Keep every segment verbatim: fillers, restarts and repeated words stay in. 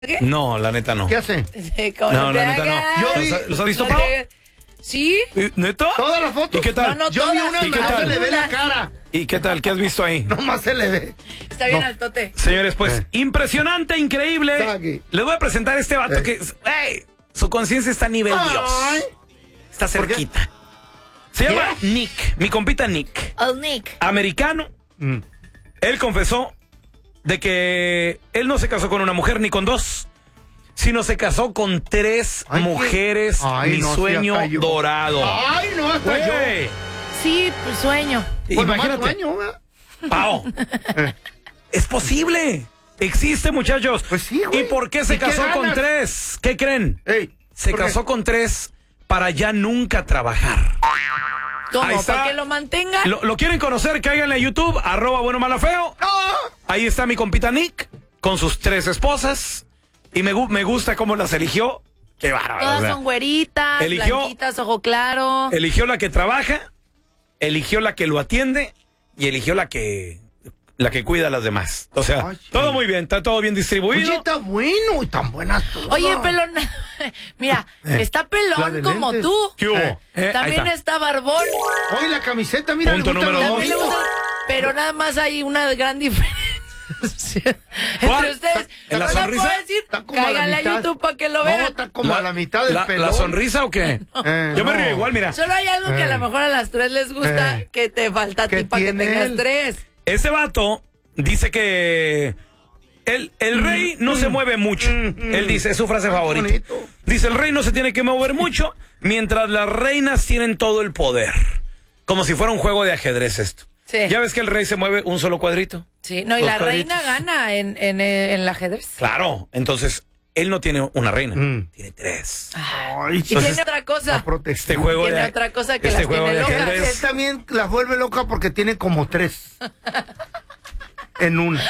¿Qué? No, la neta no. ¿Qué hace? No, la neta no. Yo vi- ¿Los, los has visto, Pau? ¿Sí? ¿Neta? Todas las fotos. ¿Y qué tal? No, no, Yo vi todas. una ¿Y donde qué no se tal? le ve la cara. ¿Y qué tal? ¿Qué has visto ahí? Nomás se le ve. Está bien No. altote. Señores, pues, Eh. impresionante, increíble. Está aquí. Les voy a presentar a este vato Eh. que, ey, su conciencia está a nivel Ay. Dios. Está ¿Por qué? cerquita. Se llama Nick, mi compita Nick. Oh, Nick. Americano. Mm. Él confesó de que él no se casó con una mujer ni con dos, sino se casó con tres Ay, qué- mujeres. Ay, mi no, sí, sueño hasta yo. dorado. Ay, no, hasta yo. Güey, Sí, pues sueño. Pues nomás imagínate, sueño, ¿verdad? Pao, es posible. Existe, muchachos. Pues sí, güey. ¿Y por qué se ¿Y qué casó con ganas? tres? ¿Qué creen? Ey, Se ¿por qué? casó con tres para ya nunca trabajar. Ahí ¿Cómo? está. ¿Para que lo mantenga? ¿Lo, lo quieren conocer? Cáiganle a YouTube, arroba bueno mala feo. ¡No! Ahí está mi compita Nick con sus tres esposas. Y me, gu- me gusta cómo las eligió. Qué bárbaro. Todas o sea, son güeritas, eligió- blanquitas, ojo claro. eligió la que trabaja, eligió la que lo atiende y eligió la que la que cuida a las demás. O sea, Ay, sí. todo muy bien, está todo bien distribuido. Oye, está bueno y tan buenas todas. Oye, pelón, mira, está La pelón de como lentes. tú. ¿Qué hubo? Eh, Eh, ahí También está. está barbón. Oye, la camiseta, mira, Punto le gustan número los dos. También le bonitos. gusta, pero nada más hay una gran diferencia ¿Cuál? entre ustedes. ¿En la No sonrisa? puedo decir, Está como a la cáiganle a mitad. YouTube para que lo No, vean. está como a la mitad del la, pelón. ¿La sonrisa o qué? Eh, Yo me no. río igual, mira. Solo hay algo que a Eh. lo mejor a las tres les gusta, Eh. que te falta a ti ¿Qué para que tiene tengas él? tres. Ese vato dice que el, el rey no se mueve mucho. Él dice, es su frase favorita. bonito. Dice, el rey no se tiene que mover mucho mientras las reinas tienen todo el poder. Como si fuera un juego de ajedrez esto. Sí. ¿Ya ves que el rey se mueve un solo cuadrito? Sí, no, y Los la cuadritos. reina gana en, en, en el ajedrez. Claro. Entonces, él no tiene una reina. Mm. Tiene tres. Ay, Y pues, tiene otra cosa. a protestar. Este juego Tiene de otra cosa que este las juego tiene de locas. ajedrez. Él también las vuelve loca porque tiene como tres. En una.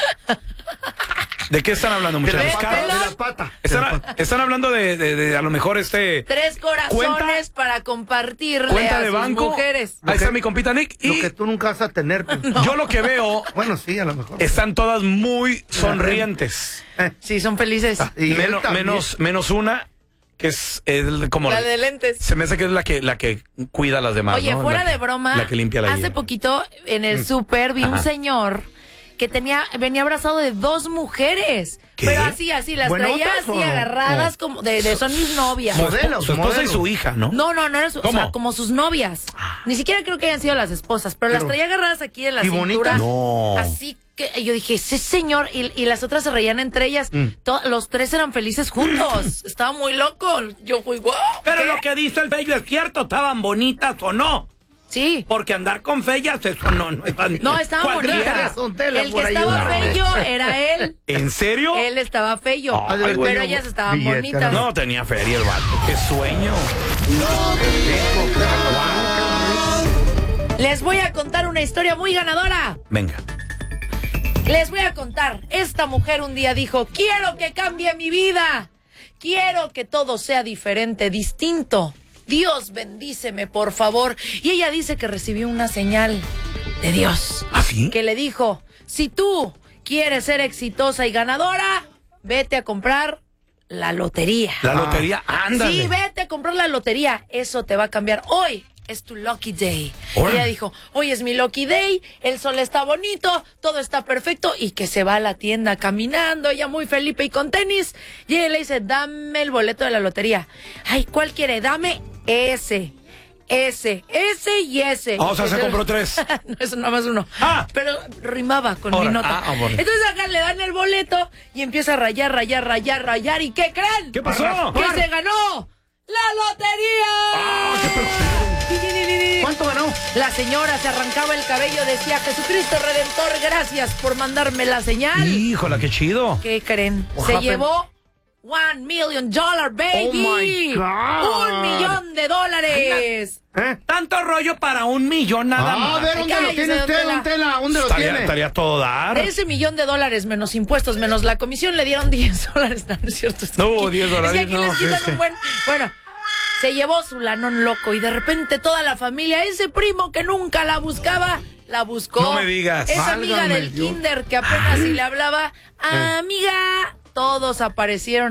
¿De qué están hablando, De la muchachos? Ve, pata. pelón. De la pata. De la Están, pata. están hablando de, de- de a lo mejor este Tres corazones Cuenta- para compartirle cuenta a de sus banco. mujeres. Ahí está mi compita Nick. Lo Y que tú nunca vas a tener. pues. yo lo que veo, Bueno, sí, a lo mejor. están todas muy sonrientes. Eh, Sí, son felices. y él Menos, también. menos, menos una, que es el- como... La de lentes. Se me hace que es la que, la que cuida a las demás. Oye, ¿no? fuera La que- de broma, La que limpia la hace hiel. poquito en el súper vi un Ajá. señor que tenía venía abrazado de dos mujeres. ¿Qué? Pero así, así, las ¿Buenotas traía o así no? agarradas como de, de son mis novias. Su, Modelos, su esposa y modelos. su hija, ¿no? No, no, no era su, o sea, ¿Cómo? como sus novias. Ni siquiera creo que hayan sido las esposas, pero, las Pero- traía agarradas aquí en la ¿y cintura. bonitas? No. Así que yo dije, ese señor, y, y las otras se reían entre ellas. Mm. To- los tres eran felices juntos. Estaba muy loco. Yo fui, wow. Pero lo que dice el bello es cierto, estaban bonitas o no. Sí. Porque andar con feas, eso no, no es No, estaban Cualquiera bonitas. son tela El que por ahí, estaba ¿no? feo era él. ¿En serio? Él estaba feo. Ah, debe pero tener ellas estaban billete, bonitas. No, tenía feria el vato. ¡Qué sueño! Les voy a contar una historia muy ganadora. Venga. Les voy a contar. Esta mujer un día dijo, quiero que cambie mi vida. Quiero que todo sea diferente, distinto. Dios bendíceme, por favor. Y ella dice que recibió una señal de Dios. ¿Ah, sí? Que le dijo, si tú quieres ser exitosa y ganadora, vete a comprar la lotería. La lotería, ándale. Sí, vete a comprar la lotería. Eso te va a cambiar. Hoy es tu lucky day. Órale. Ella dijo, hoy es mi lucky day, el sol está bonito, todo está perfecto, y que se va a la tienda caminando, ella muy Felipe y con tenis. Y ella le dice, dame el boleto de la lotería. Ay, ¿cuál quiere? Dame ese. Ese, ese y ese. Ah, o sea, se Entonces- compró tres. No, eso nada más uno. Ah. Pero rimaba con Ahora, mi nota. ah, ah, bueno. Entonces acá le dan el boleto y empieza a rayar, rayar, rayar, rayar. ¿Y qué creen? ¿Qué pasó? ¡Que se ganó la lotería! ¿Cuánto ganó? La señora se arrancaba el cabello, decía, Jesucristo Redentor, gracias por mandarme la señal. Híjola, qué chido. ¿Qué creen? What Se happened? llevó one million dollar, baby. Oh, my God. Un millón de dólares. ¿Eh? Tanto rollo para un millón nada Ah, a más. ver, ¿dónde lo Cállese, tiene don usted, Tela. don Tela? ¿Dónde lo Estaría, tiene? estaría a todo dar. De ese millón de dólares menos impuestos, menos la comisión, le dieron diez dólares. No, no es cierto. No, diez dólares, Es que aquí no, les quitan es que- un buen... Bueno, se llevó su lanón loco y de repente toda la familia, ese primo que nunca la buscaba, la buscó. No me digas. Esa amiga Válgame del Dios. kinder que apenas si le hablaba, amiga, todos aparecieron